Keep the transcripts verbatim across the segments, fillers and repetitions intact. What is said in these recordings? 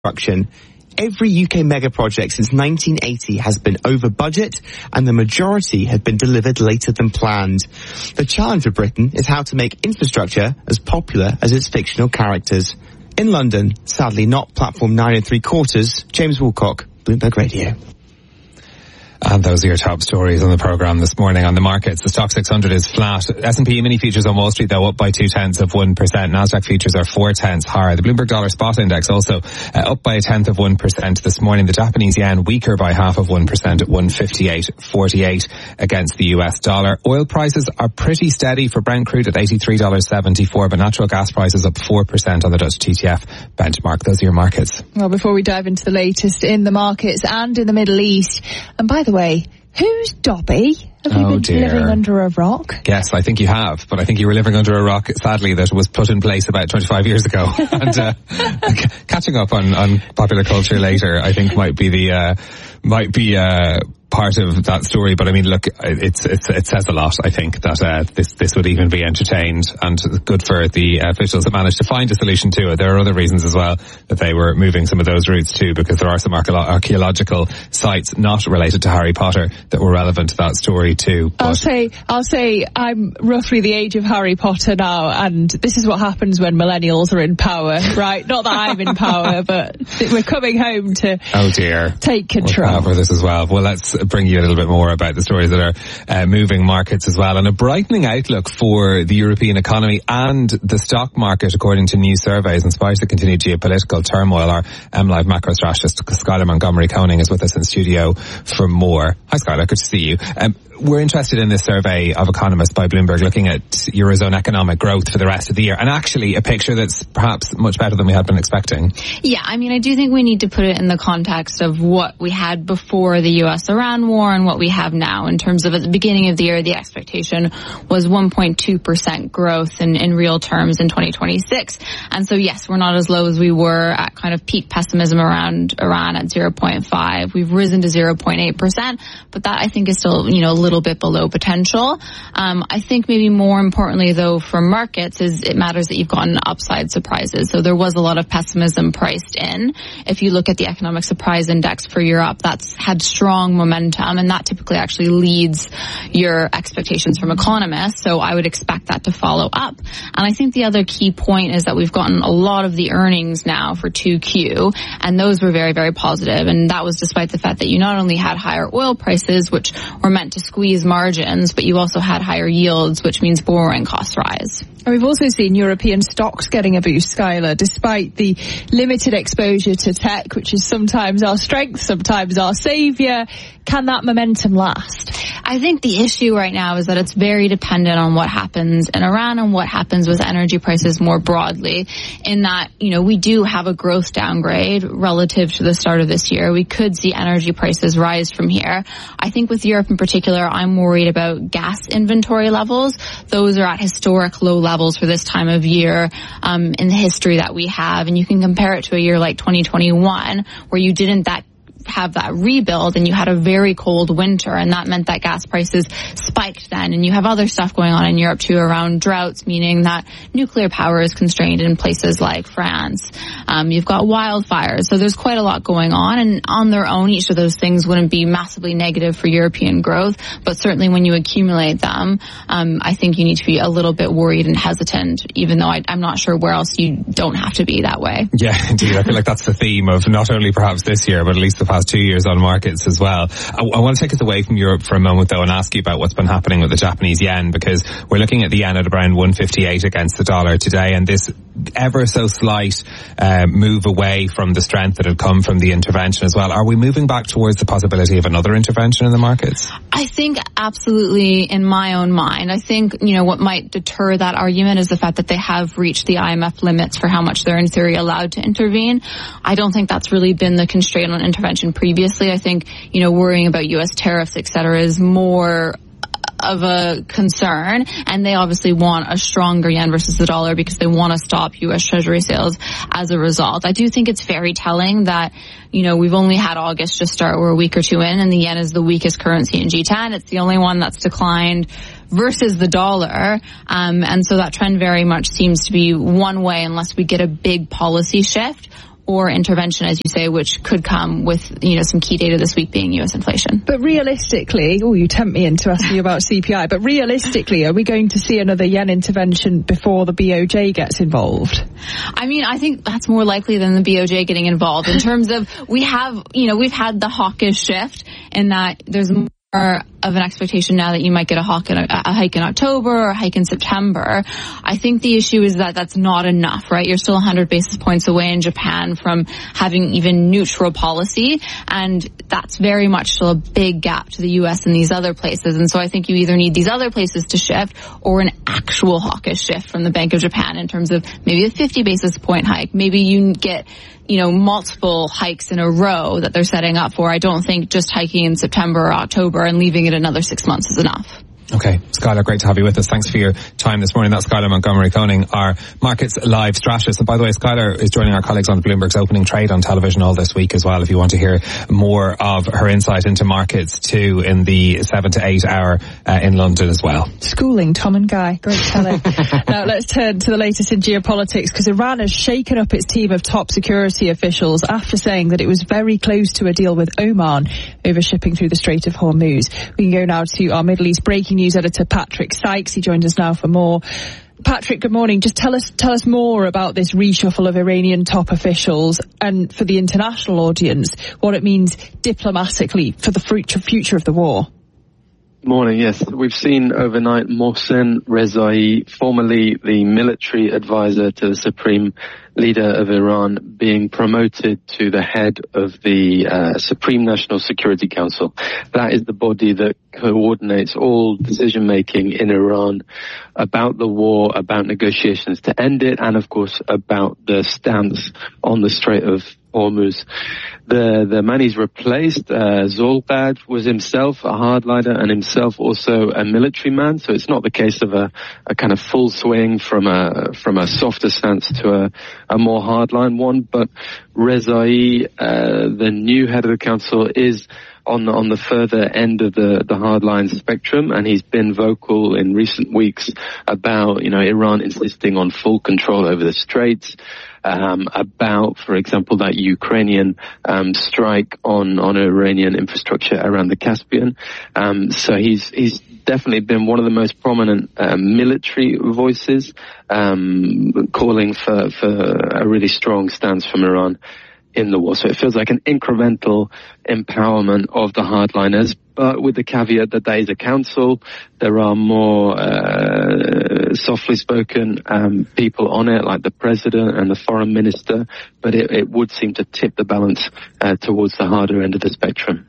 construction. Every U K mega project since nineteen eighty has been over budget, and the majority have been delivered later than planned. The challenge for Britain is how to make infrastructure as popular as its fictional characters. In London, sadly not platform nine and three quarters, James Woolcock, Bloomberg Radio. And those are your top stories on the programme this morning on the markets. The Stock six hundred is flat. S and P mini futures on Wall Street, though, up by two tenths of one percent. Nasdaq futures are four tenths higher. The Bloomberg Dollar Spot Index also uh, up by a tenth of one percent this morning. The Japanese yen weaker by half of one percent at one fifty-eight forty-eight against the U S dollar. Oil prices are pretty steady for Brent crude at eighty-three dollars seventy-four, but natural gas prices up four percent on the Dutch T T F benchmark. Those are your markets. Well, before we dive into the latest in the markets and in the Middle East, and by the way, who's Dobby? Have you oh been dear. living under a rock? Yes, I think you have, but I think you were living under a rock, sadly, that was put in place about twenty-five years ago. and uh, catching up on, on popular culture later, I think might be the uh, might be uh, part of that story. But I mean, look, it's, it's it says a lot. I think that uh, this this would even be entertained, and good for the officials that managed to find a solution to it. There are other reasons as well that they were moving some of those routes too, because there are some archaeological sites not related to Harry Potter that were relevant to that story too. I'll say, I'll say I'm roughly the age of Harry Potter now, and this is what happens when millennials are in power, right? Not that I'm in power, but we're coming home to oh dear. take control. We'll cover this as well. Well, let's bring you a little bit more about the stories that are uh, moving markets as well, and a brightening outlook for the European economy and the stock market, according to new surveys, in spite of the continued geopolitical turmoil. Our MLive macro strategist Skylar Montgomery Koning is with us in studio for more. Hi Skylar, good to see you. Um, we're interested in this survey of economists by Bloomberg looking at Eurozone economic growth for the rest of the year, and actually a picture that's perhaps much better than we had been expecting. Yeah, I mean, I do think we need to put it in the context of what we had before the U S Iran war and what we have now. In terms of at the beginning of the year, the expectation was one point two percent growth in, in real terms in twenty twenty-six. And so, yes, we're not as low as we were at kind of peak pessimism around Iran at zero point five. We've risen to zero point eight percent, but that I think is still, you know, a little bit below potential. Um, I think maybe more importantly, though, for markets is it matters that you've gotten upside surprises. So there was a lot of pessimism priced in. If you look at the economic surprise index for Europe, that's had strong momentum, and that typically actually leads your expectations from economists. So I would expect that to follow up. And I think the other key point is that we've gotten a lot of the earnings now for two Q, and those were very, very positive. And that was despite the fact that you not only had higher oil prices, which were meant to squeeze margins, but you also had higher yields, which means borrowing costs rise. And we've also seen European stocks getting a boost, Skylar, despite the limited exposure to tech, which is sometimes our strength, sometimes our saviour. Can that momentum last? I think the issue right now is that it's very dependent on what happens in Iran and what happens with energy prices more broadly, in that, you know, we do have a growth downgrade relative to the start of this year. We could see energy prices rise from here. I think with Europe in particular, I'm worried about gas inventory levels. Those are at historic low levels for this time of year um, in the history that we have. And you can compare it to a year like twenty twenty-one, where you didn't that have that rebuild and you had a very cold winter, and that meant that gas prices spiked then. And you have other stuff going on in Europe too around droughts, meaning that nuclear power is constrained in places like France. Um, you've got wildfires. So there's quite a lot going on, and on their own, each of those things wouldn't be massively negative for European growth. But certainly when you accumulate them, um, I think you need to be a little bit worried and hesitant, even though I, I'm not sure where else you don't have to be that way. Yeah, indeed. I feel like that's the theme of not only perhaps this year, but at least the past two years on markets as well. I, I want to take us away from Europe for a moment, though, and ask you about what's been happening with the Japanese yen, because we're looking at the yen at around one fifty-eight against the dollar today, and this ever so slight uh, move away from the strength that had come from the intervention as well. Are we moving back towards the possibility of another intervention in the markets? I think absolutely, in my own mind. I think, you know, what might deter that argument is the fact that they have reached the I M F limits for how much they're in theory allowed to intervene. I don't think that's really been the constraint on intervention previously. I think, you know, worrying about U S tariffs, et cetera, is more of a concern, and they obviously want a stronger yen versus the dollar because they want to stop U S Treasury sales as a result. I do think it's very telling that, you know, we've only had August just start, we're a week or two in, and the yen is the weakest currency in G ten. It's the only one that's declined versus the dollar, um, and so that trend very much seems to be one way unless we get a big policy shift. or intervention, as you say, which could come with, you know, some key data this week being U S inflation. But realistically, oh, you tempt me into asking you about C P I, but realistically, are we going to see another yen intervention before the B O J gets involved? I mean, I think that's more likely than the B O J getting involved in terms of, we have, you know, we've had the hawkish shift in that there's more of an expectation now that you might get a, hawk in a, a hike in October or a hike in September. I think the issue is that that's not enough, right? You're still one hundred basis points away in Japan from having even neutral policy, and that's very much still a big gap to the U S and these other places. And so I think you either need these other places to shift or an actual hawkish shift from the Bank of Japan in terms of maybe a fifty basis point hike. Maybe you get, you know, multiple hikes in a row that they're setting up for. I don't think just hiking in September or October and leaving it another six months is enough. Okay, Skylar, great to have you with us. Thanks for your time this morning. That's Skylar Montgomery-Koning, our Markets Live strategist. And by the way, Skylar is joining our colleagues on Bloomberg's Opening Trade on television all this week as well, if you want to hear more of her insight into markets too in the seven to eight hour uh, in London as well. Schooling, Tom and Guy. Great telling. Now let's turn to the latest in geopolitics, because Iran has shaken up its team of top security officials after saying that it was very close to a deal with Oman over shipping through the Strait of Hormuz. We can go now to our Middle East breaking news editor Patrick Sykes. He joins us now for more. Patrick, good morning. Just tell us tell us more about this reshuffle of Iranian top officials, and for the international audience, what it means diplomatically for the future of the war. Morning, yes. We've seen overnight Mohsen Rezai, formerly the military advisor to the Supreme Leader of Iran, being promoted to the head of the uh, Supreme National Security Council. That is the body that coordinates all decision-making in Iran about the war, about negotiations to end it, and of course about the stance on the Strait of Hormuz. The the man he's replaced, uh, Zolbad, was himself a hardliner and himself also a military man. So it's not the case of a, a kind of full swing from a from a softer stance to a, a more hardline one. But Rezai, uh, the new head of the council, is on the, on the further end of the, the hardline spectrum, and he's been vocal in recent weeks about, you know, Iran insisting on full control over the straits, um, about, for example, that Ukrainian um, strike on, on Iranian infrastructure around the Caspian. Um, so he's he's definitely been one of the most prominent uh, military voices, um, calling for, for a really strong stance from Iran in the war. So it feels like an incremental empowerment of the hardliners, but with the caveat that that is a council. There are more uh, softly spoken um, people on it, like the president and the foreign minister, but it, it would seem to tip the balance uh, towards the harder end of the spectrum.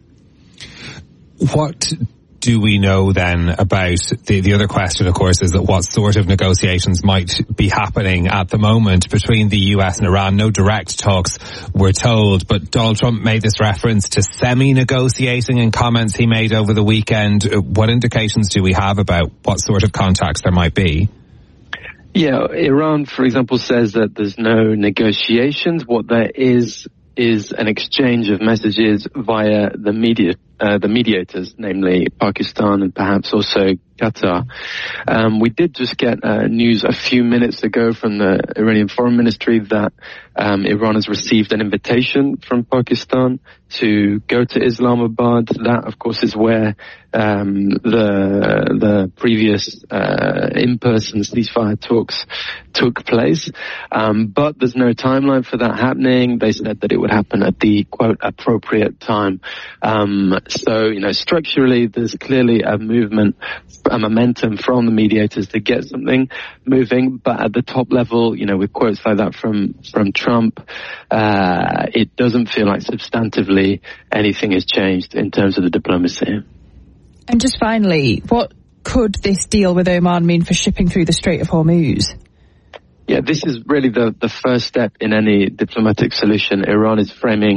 What do we know then about the, the other question, of course, is that what sort of negotiations might be happening at the moment between the U S and Iran? No direct talks, we're told, but Donald Trump made this reference to semi-negotiating in comments he made over the weekend. What indications do we have about what sort of contacts there might be? Yeah, Iran, for example, says that there's no negotiations. What there is is an exchange of messages via the media, uh, the mediators, namely Pakistan and perhaps also Qatar. Um, we did just get uh, news a few minutes ago from the Iranian Foreign Ministry that um, Iran has received an invitation from Pakistan to go to Islamabad. That, of course, is where um, the the previous uh, in-person ceasefire talks took place. Um, but there's no timeline for that happening. They said that it would happen at the, quote, appropriate time. Um, so, you know, structurally, there's clearly a movement, a momentum from the mediators to get something moving. But at the top level, you know, with quotes like that from, from Trump, uh, it doesn't feel like substantively anything has changed in terms of the diplomacy. And just finally, what could this deal with Oman mean for shipping through the Strait of Hormuz? Yeah, this is really the, the first step in any diplomatic solution. Iran is framing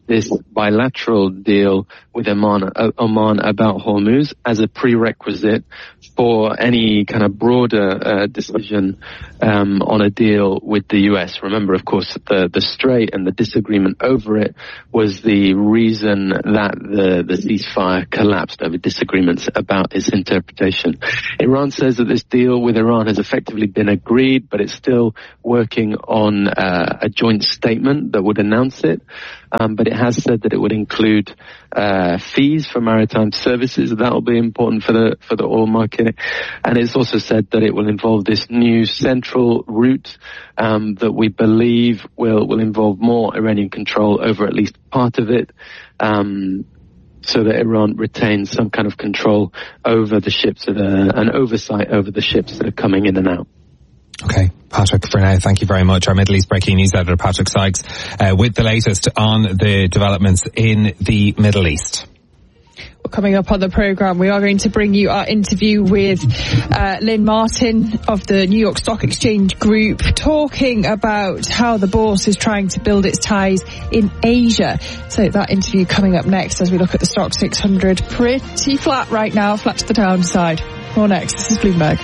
this bilateral deal with Oman, uh, Oman about Hormuz as a prerequisite for any kind of broader uh, decision um, on a deal with the U S. Remember, of course, the, the strait and the disagreement over it was the reason that the, the ceasefire collapsed, over disagreements about its interpretation. Iran says that this deal with Iran has effectively been agreed, but it's still working on uh, a joint statement that would announce it. Um, but it has said that it would include uh, fees for maritime services. That will be important for the for the oil market. And it's also said that it will involve this new central route um, that we believe will will involve more Iranian control over at least part of it, um, so that Iran retains some kind of control over the ships that are, and oversight over the ships that are coming in and out. Okay, Patrick, for now, thank you very much. Our Middle East Breaking News editor, Patrick Sykes, uh, with the latest on the developments in the Middle East. Well, coming up on the programme, we are going to bring you our interview with uh, Lynn Martin of the New York Stock Exchange Group, talking about how the bourse is trying to build its ties in Asia. So that interview coming up next as we look at the Stock six hundred. Pretty flat right now, flat to the downside. More next. This is Bloomberg.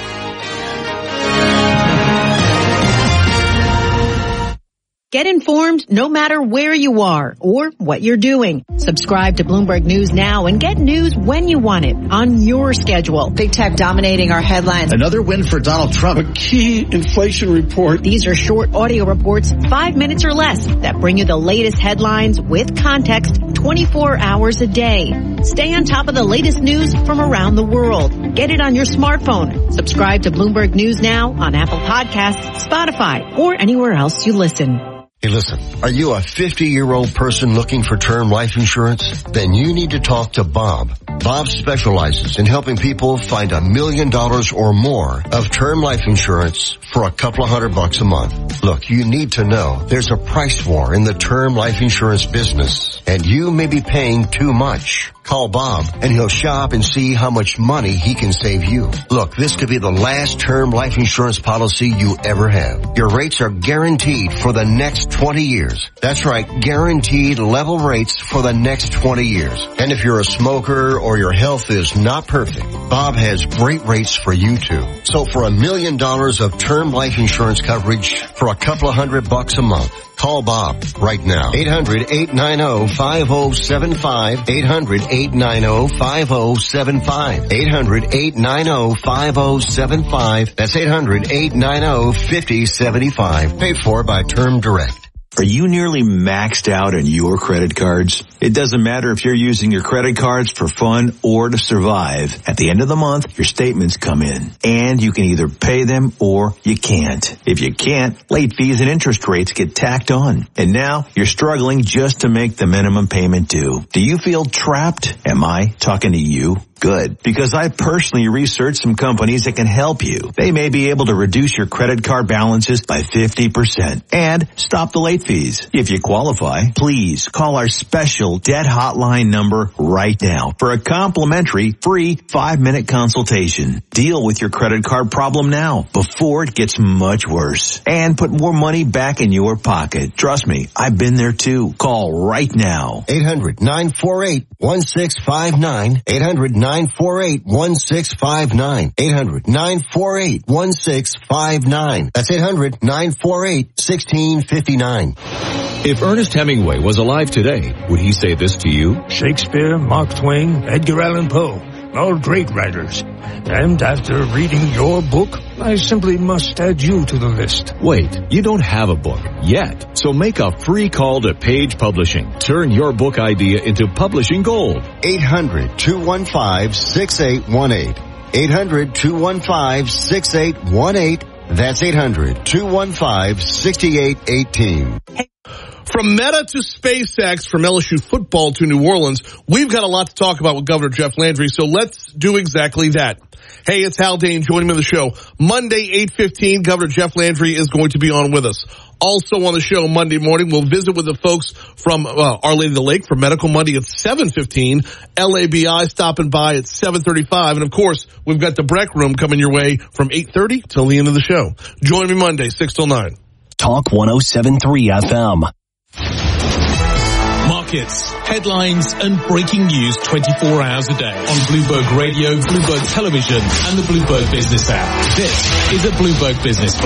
Get informed no matter where you are or what you're doing. Subscribe to Bloomberg News now and get news when you want it on your schedule. Big tech dominating our headlines. Another win for Donald Trump. A key inflation report. These are short audio reports, five minutes or less, that bring you the latest headlines with context twenty-four hours a day. Stay on top of the latest news from around the world. Get it on your smartphone. Subscribe to Bloomberg News now on Apple Podcasts, Spotify, or anywhere else you listen. Hey, listen, are you a fifty-year-old person looking for term life insurance? Then you need to talk to Bob. Bob specializes in helping people find a million dollars or more of term life insurance for a couple of hundred bucks a month. Look, you need to know there's a price war in the term life insurance business, and you may be paying too much. Call Bob and he'll shop and see how much money he can save you. Look, this could be the last term life insurance policy you ever have. Your rates are guaranteed for the next twenty years. That's right, guaranteed level rates for the next twenty years. And if you're a smoker or your health is not perfect, Bob has great rates for you too. So for a million dollars of term life insurance coverage for a couple of hundred bucks a month, call Bob right now. eight hundred, eight nine zero, five zero seven five. eight hundred, eight nine zero, five zero seven five. eight hundred, eight nine zero, five zero seven five. That's eight hundred, eight nine zero, five zero seven five. Paid for by Term Direct. Are you nearly maxed out on your credit cards? It doesn't matter if you're using your credit cards for fun or to survive. At the end of the month, your statements come in, and you can either pay them or you can't. If you can't, late fees and interest rates get tacked on. And now you're struggling just to make the minimum payment due. Do you feel trapped? Am I talking to you? Good, because I personally researched some companies that can help you. They may be able to reduce your credit card balances by fifty percent and stop the late fees. If you qualify, please call our special debt hotline number right now for a complimentary free five-minute consultation. Deal with your credit card problem now before it gets much worse and put more money back in your pocket. Trust me, I've been there too. Call right now. eight hundred, nine four eight, one six five nine. eight hundred, nine four eight, one six five nine. eight hundred, nine four eight, one six five nine. That's eight hundred, nine four eight, one six five nine. If Ernest Hemingway was alive today, would he say this to you? Shakespeare, Mark Twain, Edgar Allan Poe, all great writers. And after reading your book, I simply must add you to the list. Wait, you don't have a book yet. So make a free call to Page Publishing. Turn your book idea into publishing gold. eight hundred, two one five, six eight one eight. eight hundred, two one five, six eight one eight. That's eight hundred, two one five, six eight one eight. From Meta to SpaceX, from L S U football to New Orleans, we've got a lot to talk about with Governor Jeff Landry, so let's do exactly that. Hey, it's Hal Dane joining me on the show. Monday, eight fifteen, Governor Jeff Landry is going to be on with us. Also on the show Monday morning, we'll visit with the folks from uh, Our Lady of the Lake for Medical Monday at seven fifteen. L A B I stopping by at seven thirty-five. And, of course, we've got the Breck Room coming your way from eight thirty till the end of the show. Join me Monday, six till nine. Talk one oh seven point three F M. markets, headlines and breaking news twenty-four hours a day on Bloomberg Radio, Bloomberg Television and the Bloomberg Business app. This is a Bloomberg Business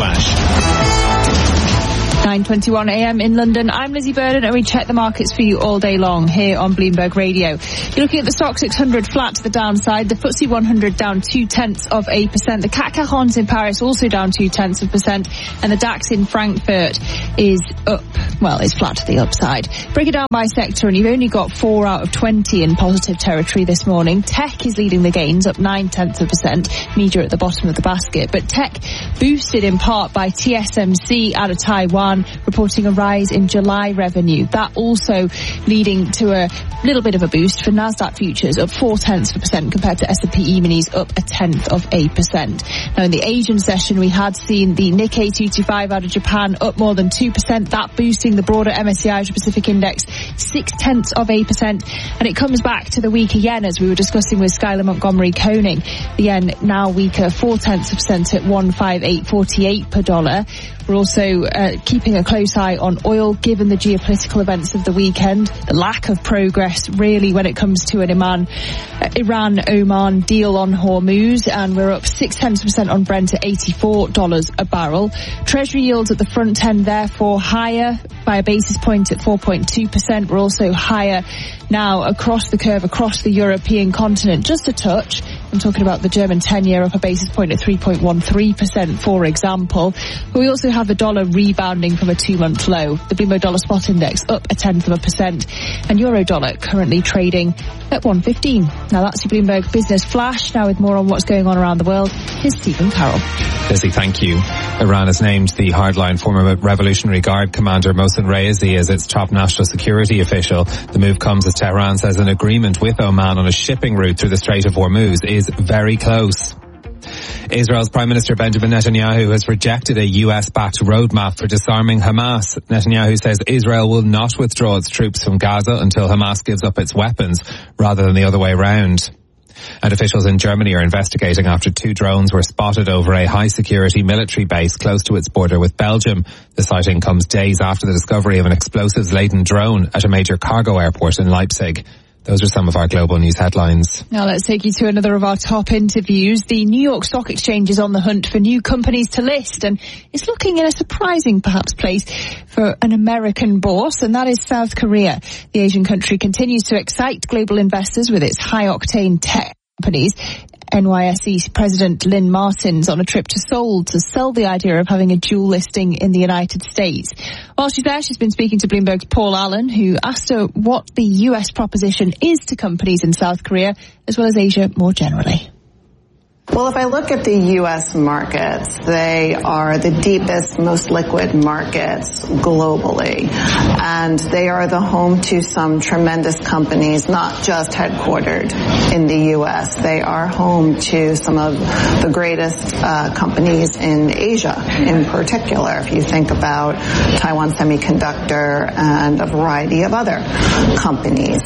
Flash. nine twenty-one a m in London. I'm Lizzie Burden and we check the markets for you all day long here on Bloomberg Radio. You're looking at the Stock six hundred flat to the downside, the F T S E one hundred down two tenths of a percent, the C A C quarante in Paris also down two tenths of a percent, and the DAX in Frankfurt is up, well, it's flat to the upside. Break it down by sector and you've only got four out of twenty in positive territory this morning. Tech is leading the gains, up nine tenths of a percent, media at the bottom of the basket, but tech boosted in part by T S M C out of Taiwan, reporting a rise in July revenue. That also leading to a little bit of a boost for Nasdaq futures, up four tenths of a percent compared to S and P E-minis, up a tenth of a percent. Now in the Asian session, we had seen the Nikkei two twenty-five out of Japan up more than two percent, that boosting the broader M S C I Asia Pacific Index six tenths of a percent. And it comes back to the weaker yen, as we were discussing with Skylar Montgomery Koning. The yen now weaker, four tenths of a percent at one fifty-eight forty-eight per dollar. We're also uh, keeping a close eye on oil, given the geopolitical events of the weekend, the lack of progress really when it comes to an Iran, uh, Iran-Oman deal on Hormuz, and we're up six tenths of a percent on Brent at eighty-four dollars a barrel. Treasury yields at the front end therefore higher by a basis point at four point two percent. We're also higher now across the curve, across the European continent, just a touch. I'm talking about the German ten-year up a basis point at three point one three percent, for example. But we also have the dollar rebounding from a two-month low. The Bloomberg Dollar Spot Index up a tenth of a percent, and Euro dollar currently trading at one fifteen. Now that's your Bloomberg Business Flash. Now with more on what's going on around the world, here's Stephen Carroll. Lizzie, thank you. Iran has named the hardline former Revolutionary Guard commander Mohsen Reyesi as its top national security official. The move comes as Tehran says an agreement with Oman on a shipping route through the Strait of Hormuz is very close. Israel's Prime Minister Benjamin Netanyahu has rejected a U S-backed roadmap for disarming Hamas. Netanyahu says Israel will not withdraw its troops from Gaza until Hamas gives up its weapons, rather than the other way round. And officials in Germany are investigating after two drones were spotted over a high-security military base close to its border with Belgium. The sighting comes days after the discovery of an explosives-laden drone at a major cargo airport in Leipzig. Those are some of our global news headlines. Now let's take you to another of our top interviews. The New York Stock Exchange is on the hunt for new companies to list, and it's looking in a surprising, perhaps, place for an American bourse, and that is South Korea. The Asian country continues to excite global investors with its high-octane tech companies. N Y S E President Lynn Martin's on a trip to Seoul to sell the idea of having a dual listing in the United States. While she's there, she's been speaking to Bloomberg's Paul Allen, who asked her what the U S proposition is to companies in South Korea, as well as Asia more generally. Well, if I look at the U S markets, they are the deepest, most liquid markets globally. And they are the home to some tremendous companies, not just headquartered in the U S. They are home to some of the greatest uh, companies in Asia in particular, if you think about Taiwan Semiconductor and a variety of other companies.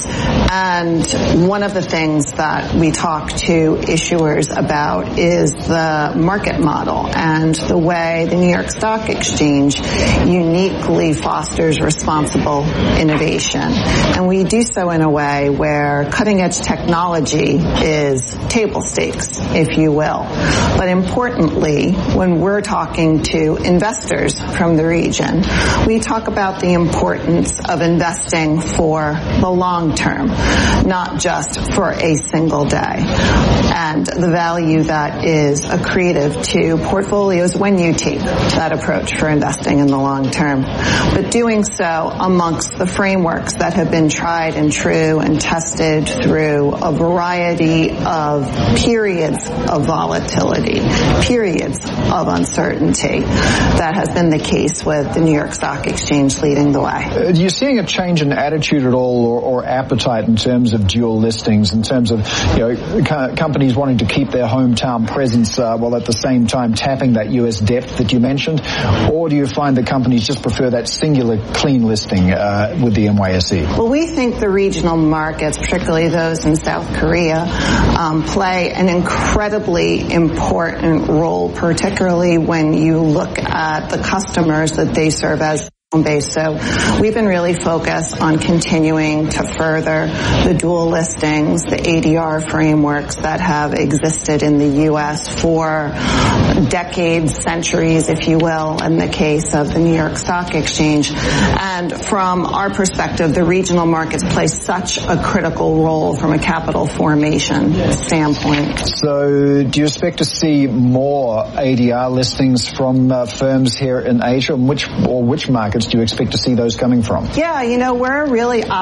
And one of the things that we talk to issuers about is the market model and the way the New York Stock Exchange uniquely fosters responsible innovation. And we do so in a way where cutting-edge technology is table stakes, if you will. But importantly, when we're talking to investors from the region, we talk about the importance of investing for the long term, not just for a single day, and the value that is accretive to portfolios when you take that approach for investing in the long term. But doing so amongst the frameworks that have been tried and true and tested through a variety of periods of volatility, periods of uncertainty. That has been the case with the New York Stock Exchange leading the way. Are you seeing a change in attitude at all, or, or appetite in terms of dual listings, in terms of, you know, co- companies wanting to keep their hometown presence uh, while at the same time tapping that U S depth that you mentioned? Or do you find that companies just prefer that singular clean listing uh, with the N Y S E? Well, we think the regional markets, particularly those in South Korea, um, play an incredibly important role, particularly when you look at the customers that they serve as base. So we've been really focused on continuing to further the dual listings, the A D R frameworks that have existed in the U S for decades, centuries, if you will, in the case of the New York Stock Exchange. And from our perspective, the regional markets play such a critical role from a capital formation standpoint. So do you expect to see more A D R listings from uh, firms here in Asia? And which, or which markets do you expect to see those coming from? Yeah, you know, we're really